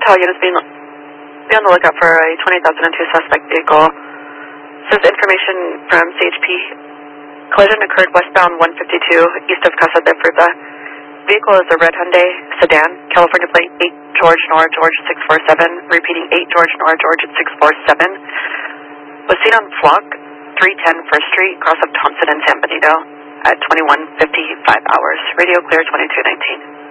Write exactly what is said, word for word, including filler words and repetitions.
Tower units being be on the lookout for a twenty thousand two suspect vehicle. This is information from C H P. Collision occurred westbound one fifty-two east of Casa de Fruta. Vehicle is a red Hyundai sedan, California plate eight George Nora George six four seven, repeating eight George Nora George six four seven. Was seen on Flock three ten First Street, cross of Thompson and San Benito at twenty-one fifty-five hours. Radio clear twenty-two nineteen.